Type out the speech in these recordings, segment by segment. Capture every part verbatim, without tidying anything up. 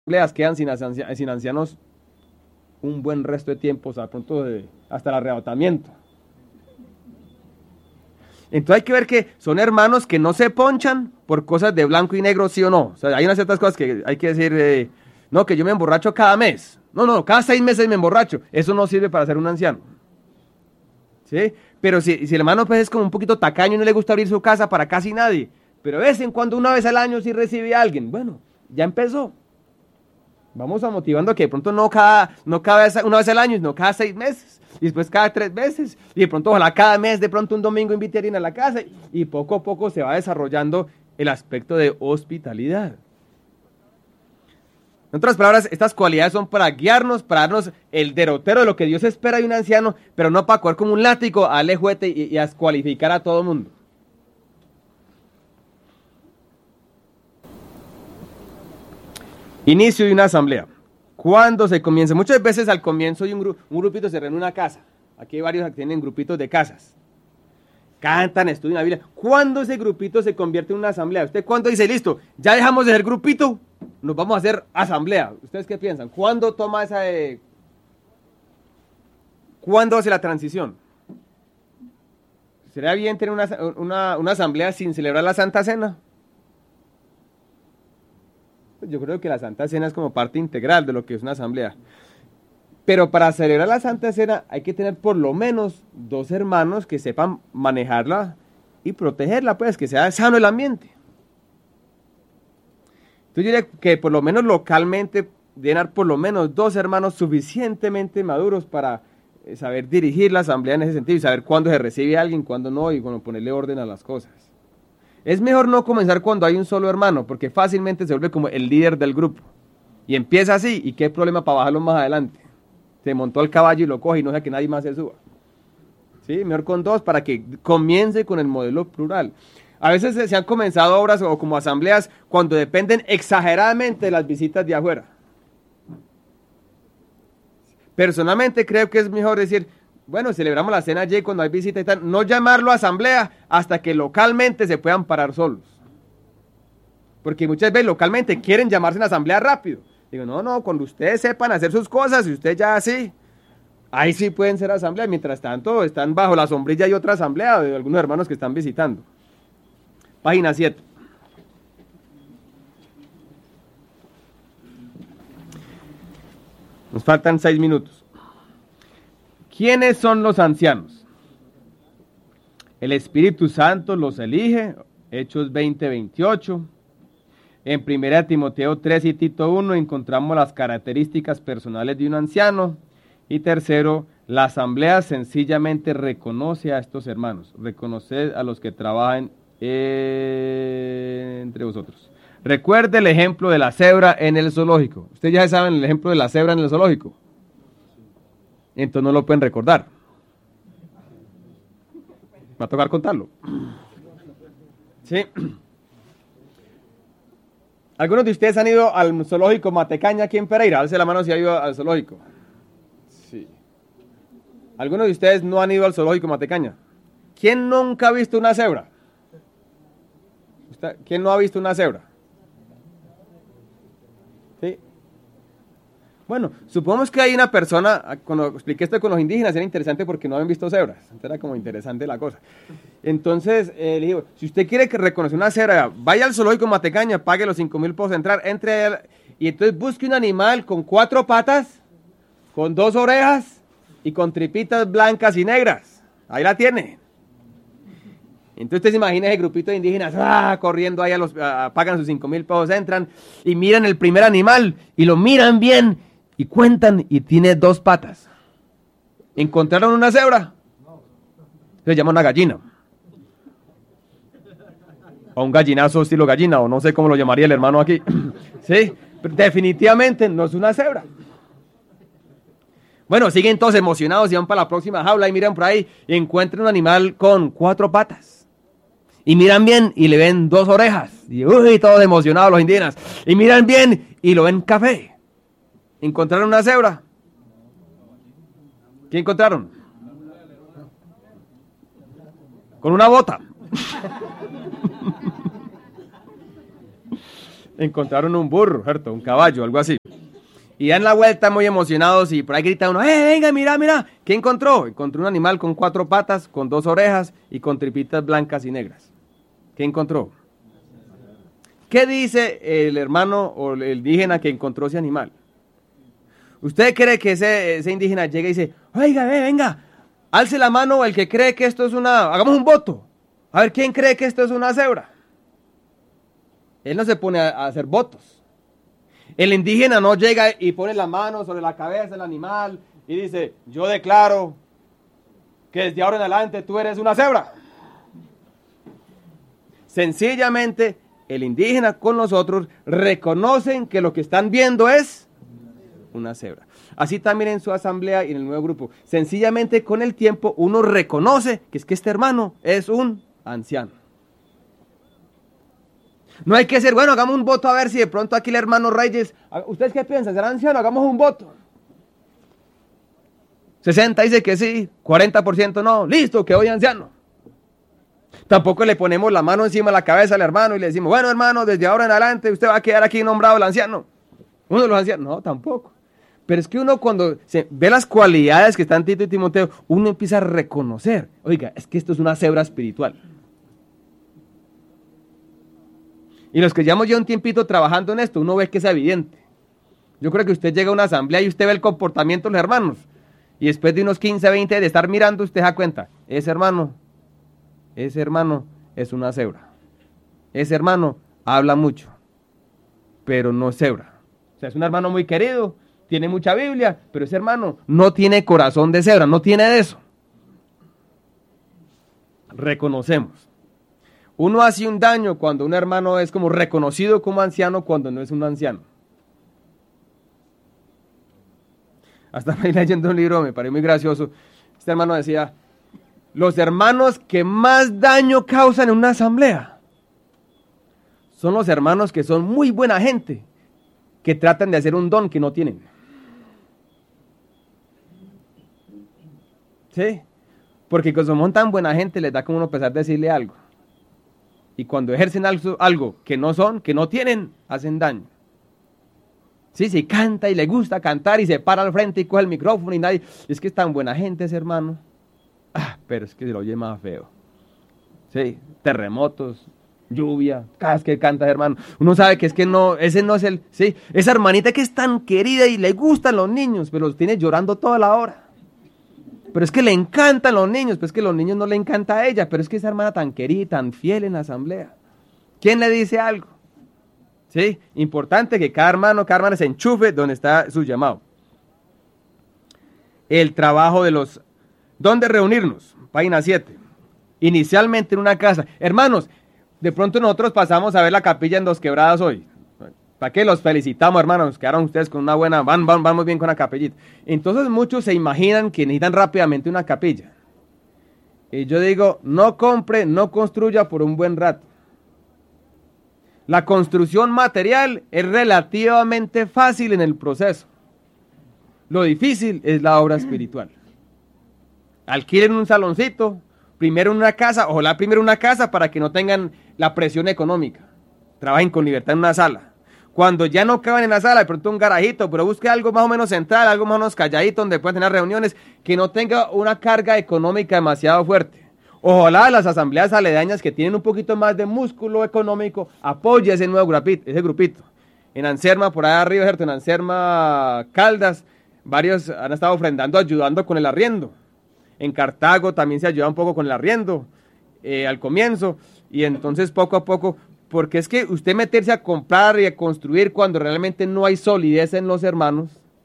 asambleas quedan sin, ancia, sin ancianos un buen resto de tiempo, o sea, pronto de, hasta el arrebatamiento. Entonces hay que ver que son hermanos que no se ponchan por cosas de blanco y negro, sí o no. O sea, hay unas ciertas cosas que hay que decir, eh, no, que yo me emborracho cada mes. No, no, cada seis meses me emborracho. Eso no sirve para ser un anciano. ¿Sí? Pero si, si el hermano pues, es como un poquito tacaño y no le gusta abrir su casa para casi nadie, pero de vez en cuando, una vez al año, sí recibe a alguien, bueno, ya empezó. Vamos a motivando que de pronto no cada, no cada vez, una vez al año, sino cada seis meses. Y después cada tres veces. Y de pronto, ojalá cada mes, de pronto un domingo invite a alguien a la casa. Y poco a poco se va desarrollando el aspecto de hospitalidad. En otras palabras, estas cualidades son para guiarnos, para darnos el derrotero de lo que Dios espera de un anciano, pero no para coger como un látigo, a darle juguete y, y a descualificar a todo el mundo. Inicio de una asamblea. ¿Cuándo se comienza? Muchas veces al comienzo de un, gru un grupito se reúne en una casa. Aquí hay varios que tienen grupitos de casas. Cantan, estudian la Biblia. ¿Cuándo ese grupito se convierte en una asamblea? ¿Usted cuándo dice, listo, ya dejamos de ser grupito, nos vamos a hacer asamblea? ¿Ustedes qué piensan? ¿Cuándo toma esa... Eh... ¿Cuándo hace la transición? ¿Sería bien tener una, una, una asamblea sin celebrar la Santa Cena? Yo creo que la Santa Cena es como parte integral de lo que es una asamblea. Pero para celebrar la Santa Cena hay que tener por lo menos dos hermanos que sepan manejarla y protegerla, pues, que sea sano el ambiente. Entonces yo diría que por lo menos localmente deben haber por lo menos dos hermanos suficientemente maduros para saber dirigir la asamblea en ese sentido y saber cuándo se recibe a alguien, cuándo no, y bueno, ponerle orden a las cosas. Es mejor no comenzar cuando hay un solo hermano, porque fácilmente se vuelve como el líder del grupo. Y empieza así, y qué problema para bajarlo más adelante. Se montó el caballo y lo coge y no deja que nadie más se suba. ¿Sí? Mejor con dos para que comience con el modelo plural. A veces se, se han comenzado obras o como asambleas cuando dependen exageradamente de las visitas de afuera. Personalmente creo que es mejor decir... Bueno, celebramos la cena allí cuando hay visita y tal. No llamarlo asamblea hasta que localmente se puedan parar solos. Porque muchas veces localmente quieren llamarse en asamblea rápido. Digo, no, no, cuando ustedes sepan hacer sus cosas y ustedes ya así, ahí sí pueden ser asamblea. Mientras tanto, están bajo la sombrilla de otra asamblea de algunos hermanos que están visitando. Página siete. Nos faltan seis minutos. ¿Quiénes son los ancianos? El Espíritu Santo los elige, Hechos veinte, veintiocho. En primera Timoteo tres y Tito uno encontramos las características personales de un anciano. Y tercero, la asamblea sencillamente reconoce a estos hermanos, reconoce a los que trabajan eh, entre vosotros. Recuerde el ejemplo de la cebra en el zoológico. Ustedes ya saben el ejemplo de la cebra en el zoológico. Entonces no lo pueden recordar. Va a tocar contarlo. ¿Sí? ¿Algunos de ustedes han ido al zoológico Matecaña aquí en Pereira? Alce la mano si ha ido al zoológico. Sí. ¿Algunos de ustedes no han ido al zoológico Matecaña? ¿Quién nunca ha visto una cebra? ¿Quién no ha visto una cebra? ¿Sí? Bueno, supongamos que hay una persona, cuando expliqué esto con los indígenas era interesante porque no habían visto cebras, entonces era como interesante la cosa. Entonces, eh, le digo, si usted quiere que reconocer una cebra, vaya al zoológico Matecaña, pague los cinco mil pesos de entrar, entre él, y entonces busque un animal con cuatro patas, con dos orejas y con tripitas blancas y negras. Ahí la tiene. Entonces usted se imagina ese grupito de indígenas ¡ah! Corriendo ahí, a los, a, pagan sus cinco mil pesos, entran y miran el primer animal y lo miran bien y cuentan y tiene dos patas. ¿Encontraron una cebra? Se llama una gallina. O un gallinazo estilo gallina, o no sé cómo lo llamaría el hermano aquí. Sí, pero definitivamente no es una cebra. Bueno, siguen todos emocionados y van para la próxima jaula y miran por ahí y encuentran un animal con cuatro patas. Y miran bien y le ven dos orejas. Y uy, todos emocionados los indígenas. Y miran bien y lo ven café. ¿Encontraron una cebra? ¿Qué encontraron? Con una bota. encontraron un burro, ¿cierto? Un caballo, algo así. Y dan la vuelta muy emocionados y por ahí grita uno, ¡eh, venga, mira, mira! ¿Qué encontró? Encontró un animal con cuatro patas, con dos orejas y con tripitas blancas y negras. ¿Qué encontró? ¿Qué dice el hermano o el indígena que encontró ese animal? ¿Usted cree que ese, ese indígena llega y dice, oiga, ve, venga, alce la mano el que cree que esto es una... Hagamos un voto. A ver, ¿quién cree que esto es una cebra? Él no se pone a, a hacer votos. El indígena no llega y pone la mano sobre la cabeza del animal y dice, yo declaro que desde ahora en adelante tú eres una cebra. Sencillamente, el indígena con nosotros reconocen que lo que están viendo es una cebra. Así también en su asamblea y en el nuevo grupo. Sencillamente con el tiempo uno reconoce que es que este hermano es un anciano. No hay que decir, bueno, hagamos un voto a ver si de pronto aquí el hermano Reyes, ¿ustedes qué piensan? ¿Será anciano? Hagamos un voto. sesenta dice que sí, cuarenta por ciento no, listo, que hoy anciano. Tampoco le ponemos la mano encima de la cabeza al hermano y le decimos, bueno hermano, desde ahora en adelante usted va a quedar aquí nombrado el anciano. Uno de los ancianos, no, tampoco. Pero es que uno cuando se ve las cualidades que están Tito y Timoteo, uno empieza a reconocer, oiga, es que esto es una cebra espiritual. Y los que llevamos ya un tiempito trabajando en esto, uno ve que es evidente. Yo creo que usted llega a una asamblea y usted ve el comportamiento de los hermanos. Y después de unos quince, veinte de estar mirando, usted da cuenta, ese hermano, ese hermano es una cebra. Ese hermano habla mucho, pero no es cebra. O sea, es un hermano muy querido, tiene mucha Biblia, pero ese hermano no tiene corazón de cebra, no tiene de eso. Reconocemos. Uno hace un daño cuando un hermano es como reconocido como anciano cuando no es un anciano. Hasta me leyendo un libro, me pareció muy gracioso. Este hermano decía, los hermanos que más daño causan en una asamblea son los hermanos que son muy buena gente, que tratan de hacer un don que no tienen. ¿Sí? Porque como son tan buena gente, les da como uno pesar decirle algo. Y cuando ejercen algo, algo que no son, que no tienen, hacen daño. Sí, se canta y le gusta cantar y se para al frente y coge el micrófono y nadie... Es que es tan buena gente ese hermano. Ah, pero es que se lo oye más feo. Sí, terremotos, lluvia, cada vez que canta ese hermano. Uno sabe que es que no, ese no es el... Sí, esa hermanita que es tan querida y le gustan los niños, pero los tiene llorando toda la hora. Pero es que le encantan los niños, pero es que los niños no le encanta a ella, pero es que esa hermana tan querida, tan fiel en la asamblea. ¿Quién le dice algo? Sí, importante que cada hermano, cada hermana se enchufe donde está su llamado. El trabajo de los... ¿Dónde reunirnos? Página siete. Inicialmente en una casa. Hermanos, de pronto nosotros pasamos a ver la capilla en Dos Quebradas hoy. ¿Para qué? Los felicitamos, hermanos, quedaron ustedes con una buena, van, van, van muy bien con la capillita. Entonces muchos se imaginan que necesitan rápidamente una capilla. Y yo digo, no compre, no construya por un buen rato. La construcción material es relativamente fácil en el proceso. Lo difícil es la obra espiritual. Alquilen un saloncito, primero una casa, ojalá primero una casa para que no tengan la presión económica. Trabajen con libertad en una sala. Cuando ya no caben en la sala, de pronto un garajito, pero busque algo más o menos central, algo más o menos calladito, donde puedan tener reuniones, que no tenga una carga económica demasiado fuerte. Ojalá las asambleas aledañas que tienen un poquito más de músculo económico, apoye ese nuevo grupito, ese grupito. En Anserma, por allá arriba, ¿cierto? En Anserma, Caldas, varios han estado ofrendando, ayudando con el arriendo. En Cartago también se ayuda un poco con el arriendo, eh, al comienzo, y entonces poco a poco... Porque es que usted meterse a comprar y a construir cuando realmente no hay solidez en los hermanos.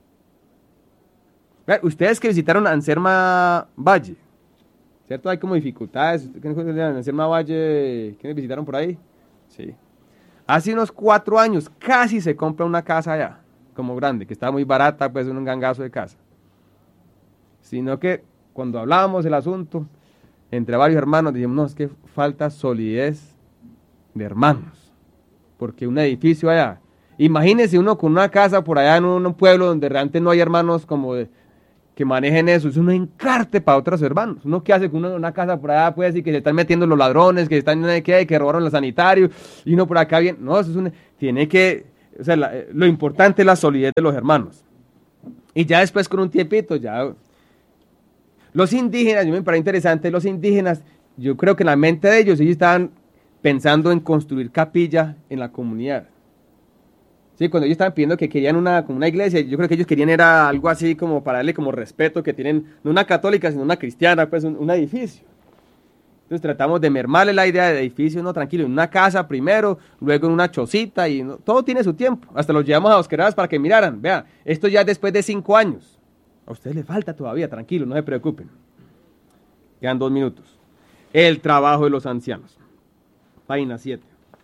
Ustedes que visitaron Anserma Valle, ¿cierto? Hay como dificultades. Anserma Valle, ¿quiénes visitaron por ahí? Sí. Hace unos cuatro años casi se compra una casa allá, como grande, que estaba muy barata, pues un gangazo de casa. Sino que cuando hablábamos del asunto, entre varios hermanos, dijimos, no, es que falta solidez de hermanos, porque un edificio allá, imagínese uno con una casa por allá en un pueblo donde realmente no hay hermanos como de, que manejen eso, es un encarte para otros hermanos. Uno que hace con una, una casa por allá, puede decir que se están metiendo los ladrones, que están que, que robaron los sanitarios, y uno por acá bien, no, eso es un, tiene que, o sea, la, lo importante es la solidez de los hermanos. Y ya después con un tiempito, ya... Los indígenas, yo me parece interesante, los indígenas, yo creo que en la mente de ellos, ellos estaban pensando en construir capilla en la comunidad. Sí, cuando ellos estaban pidiendo que querían una, como una iglesia, yo creo que ellos querían era algo así como para darle como respeto, que tienen, no una católica, sino una cristiana, pues un, un edificio. Entonces tratamos de mermarle la idea de edificio, no, tranquilo, en una casa primero, luego en una chocita, y no, todo tiene su tiempo. Hasta los llevamos a Bosqueradas para que miraran, vean, esto ya después de cinco años. A ustedes les falta todavía, tranquilo, no se preocupen. Quedan dos minutos. El trabajo de los ancianos. Página siete.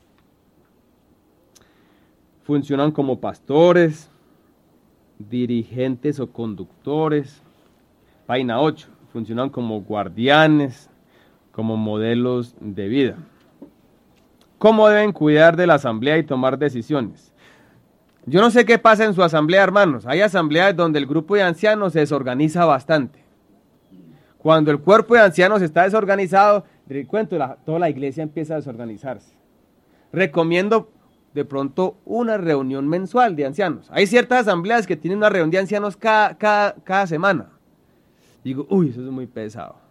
Funcionan como pastores, dirigentes o conductores. Página ocho. Funcionan como guardianes, como modelos de vida. ¿Cómo deben cuidar de la asamblea y tomar decisiones? Yo no sé qué pasa en su asamblea, hermanos. Hay asambleas donde el grupo de ancianos se desorganiza bastante. Cuando el cuerpo de ancianos está desorganizado, de cuento, la, toda la iglesia empieza a desorganizarse. Recomiendo de pronto una reunión mensual de ancianos. Hay ciertas asambleas que tienen una reunión de ancianos cada, cada, cada semana. Digo, uy, eso es muy pesado.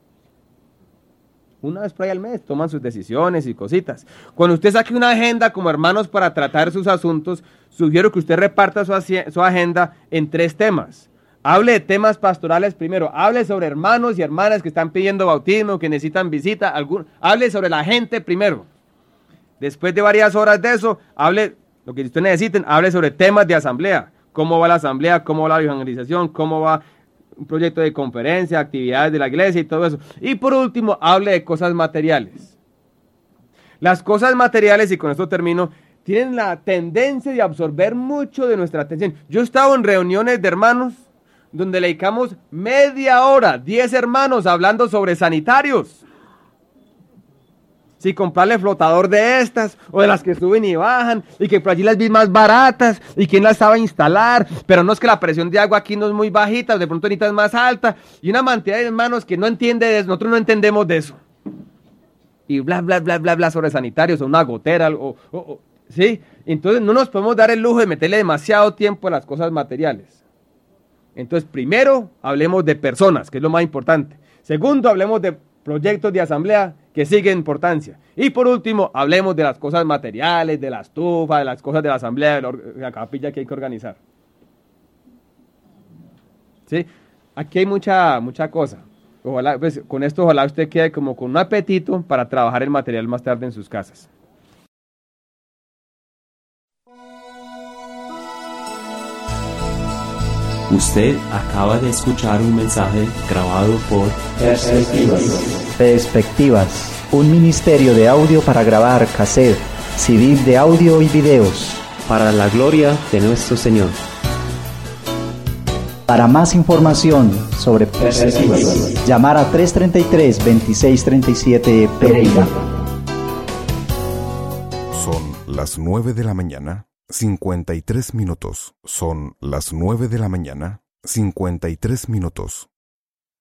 Una vez por ahí al mes toman sus decisiones y cositas. Cuando usted saque una agenda como hermanos para tratar sus asuntos, sugiero que usted reparta su, su agenda en tres temas. Hable de temas pastorales primero. Hable sobre hermanos y hermanas que están pidiendo bautismo, que necesitan visita. Algún, hable sobre la gente primero. Después de varias horas de eso, hable lo que ustedes necesiten. Hable sobre temas de asamblea. Cómo va la asamblea, cómo va la evangelización, cómo va un proyecto de conferencia, actividades de la iglesia y todo eso. Y por último, hable de cosas materiales. Las cosas materiales, y con esto termino, tienen la tendencia de absorber mucho de nuestra atención. Yo he estado en reuniones de hermanos donde le dedicamos media hora, diez hermanos hablando sobre sanitarios. Si comprarle flotador de estas, o de las que suben y bajan, y que por allí las vi más baratas, y quién las sabe instalar, pero no es que la presión de agua aquí no es muy bajita, de pronto ahorita es más alta, y una cantidad de hermanos que no entiende de eso, nosotros no entendemos de eso. Y bla, bla, bla, bla, bla sobre sanitarios, o una gotera, o, o, o, ¿sí? Entonces no nos podemos dar el lujo de meterle demasiado tiempo a las cosas materiales. Entonces, primero, hablemos de personas, que es lo más importante. Segundo, hablemos de proyectos de asamblea que siguen importancia. Y por último, hablemos de las cosas materiales, de la estufa, de las cosas de la asamblea, de la, de la capilla que hay que organizar. ¿Sí? Aquí hay mucha, mucha cosa. Ojalá, pues, con esto ojalá usted quede como con un apetito para trabajar el material más tarde en sus casas. Usted acaba de escuchar un mensaje grabado por Perspectivas. Perspectivas, un ministerio de audio para grabar cassette, C D de audio y videos. para la gloria de nuestro Señor. Para más información sobre Perspectivas, llamar a tres treinta y tres, veintiséis treinta y siete Pereira. Son las nueve de la mañana, cincuenta y tres minutos. Son las nueve de la mañana, cincuenta y tres minutos.